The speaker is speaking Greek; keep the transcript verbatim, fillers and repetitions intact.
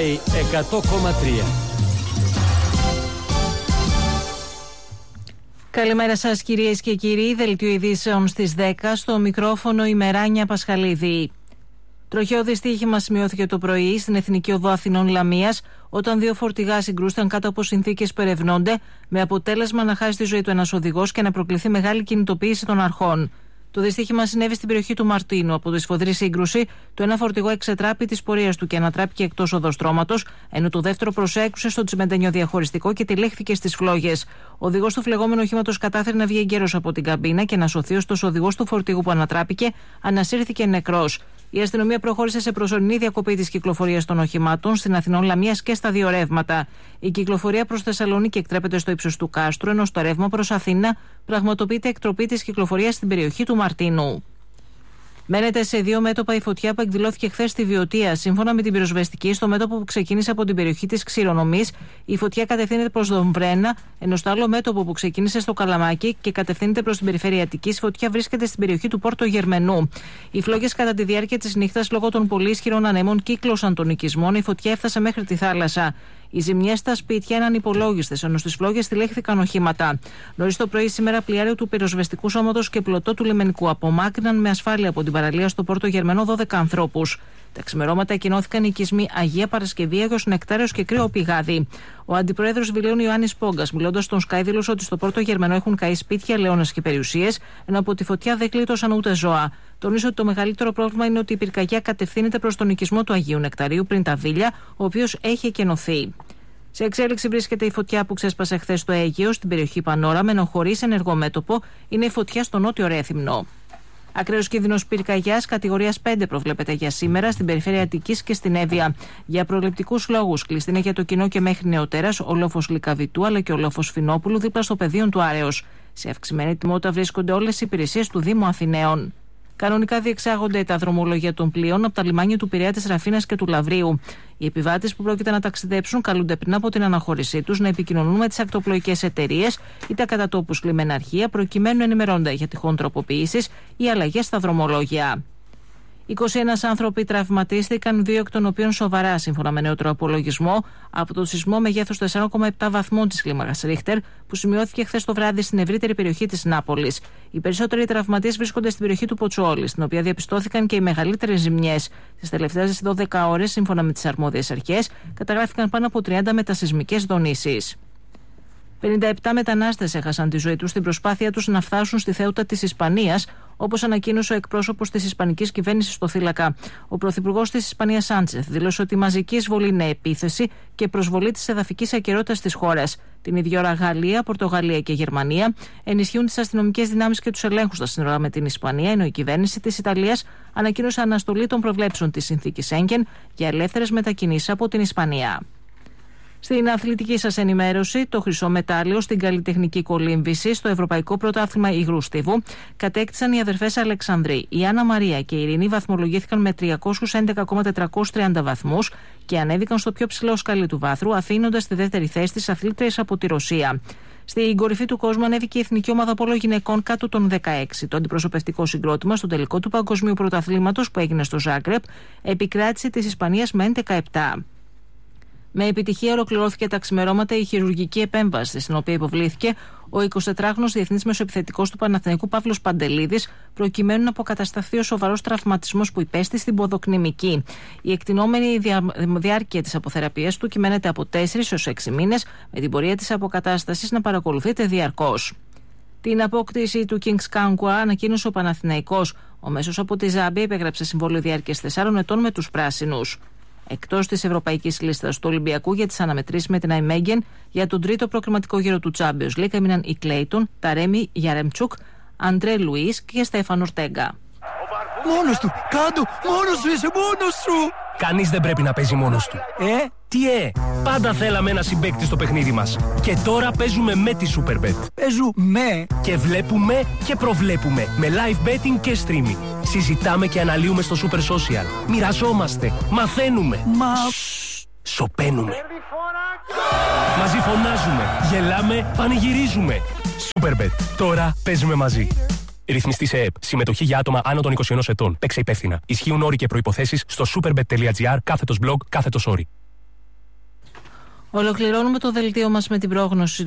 Sky εκατό κόμμα τρία. Καλημέρα σας κυρίες και κύριοι, δελτίο ειδήσεων στις δέκα, στο μικρόφωνο η Μεράνια Πασχαλίδη. Τροχαίο δυστύχημα σημειώθηκε το πρωί στην Εθνική Οδό Αθηνών Λαμίας, όταν δύο φορτηγά συγκρούστηκαν κάτω από συνθήκες που ερευνώνται, με αποτέλεσμα να χάσει τη ζωή του ένας οδηγός και να προκληθεί μεγάλη κινητοποίηση των αρχών. Το δυστύχημα συνέβη στην περιοχή του Μαρτίνου. Από τη σφοδρή σύγκρουση, το ένα φορτηγό εξετράπη τη πορεία του και ανατράπηκε εκτός οδοστρώματος, ενώ το δεύτερο προσέκρουσε στο τσιμεντένιο διαχωριστικό και τυλίχθηκε στις φλόγες. Ο οδηγός του φλεγόμενου οχήματος κατάφερε να βγει εγκαίρος από την καμπίνα και να σωθεί, ωστόσο ο οδηγός του φορτηγού που ανατράπηκε ανασύρθηκε νεκρός. Η αστυνομία προχώρησε σε προσωρινή διακοπή της κυκλοφορίας των οχημάτων στην Αθηνών Λαμίας και στα δύο ρεύματα. Η κυκλοφορία προς Θεσσαλονίκη εκτρέπεται στο ύψος του Κάστρου, ενώ στο ρεύμα προς Αθήνα πραγματοποιείται εκτροπή της κυκλοφορίας στην περιοχή του Μαρτίνου. Μένεται σε δύο μέτωπα η φωτιά που εκδηλώθηκε χθες στη Βιωτία. Σύμφωνα με την πυροσβεστική, στο μέτωπο που ξεκίνησε από την περιοχή της Ξηρονομής, η φωτιά κατευθύνεται προς τον Βρένα, ενώ στο άλλο μέτωπο που ξεκίνησε στο Καλαμάκι και κατευθύνεται προς την περιφέρεια Αττικής, η φωτιά βρίσκεται στην περιοχή του Πόρτο Γερμενού. Οι φλόγες κατά τη διάρκεια της νύχτας, λόγω των πολύ ισχυρών ανέμων, κύκλωσαν των οικισμών, η φωτιά έφτασε μέχρι τη θάλασσα. Οι ζημιές στα σπίτια είναι ανυπολόγιστες, ενώ στις φλόγες τυλίχθηκαν οχήματα. Νωρίς το πρωί σήμερα, πλοιάριο του πυροσβεστικού σώματος και πλωτό του λιμενικού απομάκρυναν με ασφάλεια από την παραλία στο Πόρτο Γερμενό δώδεκα ανθρώπους. Τα ξημερώματα εκκοινώθηκαν οι οικισμοί Αγία Παρασκευή, Άγιος Νεκτάριος και Κρύο Πηγάδι. Ο αντιπρόεδρος Βιλέων Ιωάννης Πόγκας, μιλώντας στον Sky, δήλωσε ότι στο Πόρτο Γερμενό έχουν καεί σπίτια, λεώνες και περιουσίες, ενώ από τη φωτιά δεν κλείτωσαν ούτε ζώα. Τονίζει ότι το μεγαλύτερο πρόβλημα είναι ότι η πυρκαγιά κατευθύνεται προς τον οικισμό του Αγίου Νεκταρίου πριν τα Βίλια, ο οποίος έχει εκενωθεί. Σε εξέλιξη βρίσκεται η φωτιά που ξέσπασε χθες στο Αίγαιο, στην περιοχή Πανόραμα, ενώ χωρίς ενεργό μέτωπο είναι η φωτιά στο νότιο Ρέθυμνο. Ακραίος κίνδυνος πυρκαγιάς κατηγορίας πέντε προβλέπεται για σήμερα στην περιφέρεια Αττικής και στην Εύβοια. Για προληπτικούς λόγους κλειστή είναι για το κοινό και μέχρι νεοτέρας ο λόφος Λυκαβητού αλλά και ο λόφος Φινόπουλου δίπλα στο πεδίο του Άρεως. Σε αυξημένη τιμότητα βρίσκονται όλες οι υπηρεσίες του Δήμου Αθηναίων. Κανονικά διεξάγονται τα δρομολόγια των πλοίων από τα λιμάνια του Πειραιά, της Ραφίνας και του Λαβρίου. Οι επιβάτες που πρόκειται να ταξιδέψουν καλούνται πριν από την αναχώρησή τους να επικοινωνούν με τις ακτοπλοϊκές εταιρείες ή τα κατά τόπους λιμεναρχεία, προκειμένου να ενημερώνονται για τυχόν τροποποιήσεις ή αλλαγές στα δρομολόγια. είκοσι ένα άνθρωποι τραυματίστηκαν, δύο εκ των οποίων σοβαρά, σύμφωνα με νεότερο απολογισμό, από το σεισμό μεγέθους τέσσερα κόμμα επτά βαθμών της κλίμακας Ρίχτερ, που σημειώθηκε χθες το βράδυ στην ευρύτερη περιοχή της Νάπολης. Οι περισσότεροι τραυματίες βρίσκονται στην περιοχή του Ποτσόλη, στην οποία διαπιστώθηκαν και οι μεγαλύτερες ζημιές. Τις τελευταίες δώδεκα ώρες, σύμφωνα με τις αρμόδιες αρχές, καταγράφηκαν πάνω από τριάντα μετασεισμικές δονήσεις. πενήντα επτά μετανάστες έχασαν τη ζωή τους στην προσπάθεια τους να φτάσουν στη Θέουτα της Ισπανίας, όπως ανακοίνωσε ο εκπρόσωπος της Ισπανικής κυβέρνησης στο θύλακα. Ο πρωθυπουργός της Ισπανίας, Σάντσεθ, δήλωσε ότι η μαζική εισβολή είναι επίθεση και προσβολή της εδαφικής ακερότητας της χώρας. Την ίδια ώρα, Γαλλία, Πορτογαλία και Γερμανία ενισχύουν τις αστυνομικές δυνάμεις και τους ελέγχους στα σύνορα με την Ισπανία, ενώ η κυβέρνηση της Ιταλίας ανακοίνωσε αναστολή των προβλέψεων της συνθήκης Σέγγεν για ελεύθερες μετακινήσεις από την Ισπανία. Στην αθλητική σας ενημέρωση, το χρυσό μετάλλιο στην καλλιτεχνική κολύμβηση στο Ευρωπαϊκό Πρωτάθλημα Υγρού Στίβου κατέκτησαν οι αδερφές Αλεξανδρή. Η Άννα Μαρία και η Ειρήνη βαθμολογήθηκαν με τριακόσιους έντεκα κόμμα τετρακόσιους τριάντα βαθμούς και ανέβηκαν στο πιο ψηλό σκαλί του βάθρου, αφήνοντας τη δεύτερη θέση τις αθλήτριες από τη Ρωσία. Στην κορυφή του κόσμου ανέβηκε η Εθνική Ομάδα Πόλο Γυναικών κάτω των δεκαέξι. Το αντιπροσωπευτικό συγκρότημα στο τελικό του Παγκοσμίου Πρωταθλήματος που έγινε στο Ζάγκρεπ επικράτησε της Ισπανίας με έντεκα επτά. Με επιτυχία ολοκληρώθηκε τα ξημερώματα η χειρουργική επέμβαση, στην οποία υποβλήθηκε ο εικοσιτετράχρονος διεθνής μεσοεπιθετικός του Παναθηναϊκού Παύλος Παντελίδης, προκειμένου να αποκατασταθεί ο σοβαρός τραυματισμός που υπέστη στην ποδοκνημική. Η εκτινόμενη δια... διάρκεια της αποθεραπείας του κυμαίνεται από τέσσερις έως έξι μήνες, με την πορεία της αποκατάστασης να παρακολουθείται διαρκώς. Την απόκτηση του Kings Kankwa ανακοίνωσε ο Παναθηναϊκός. Ο μέσος από τη Ζάμπια υπέγραψε συμβόλαιο διάρκειας τεσσάρων ετών με τους πράσινους. Εκτός της ευρωπαϊκής λίστας του Ολυμπιακού για τις αναμετρήσεις με την Αϊμέγγεν για τον τρίτο προκριματικό γύρο του Champions League έμειναν οι Κλέιτον, Ταρέμι Γιαρεμτσούκ, Αντρέ Λουίς και Στέφαν Ορτέγκα. Μόνος του! Κάτω! Μόνος σου είσαι! Μόνος σου! Κανείς δεν πρέπει να παίζει μόνος του. Ε? Τι ε! Πάντα θέλαμε ένα συμπαίκτη στο παιχνίδι μας. Και τώρα παίζουμε με τη Superbet. Παίζουμε! Και βλέπουμε και προβλέπουμε με live betting και streaming. Συζητάμε και αναλύουμε στο Super Social. Μοιραζόμαστε. Μαθαίνουμε. Μα... Σοπαίνουμε. Μαζί φωνάζουμε. Γελάμε. Πανηγυρίζουμε. Superbet. Τώρα παίζουμε μαζί. Ρυθμιστή σε ΕΕΠ. Συμμετοχή για άτομα άνω των είκοσι ενός ετών. Παίξε υπεύθυνα. Ισχύουν όροι και προϋποθέσεις στο superbet.gr κάθετος blog κάθετος όροι. Ολοκληρώνουμε το δελτίο μας με την πρόγνωση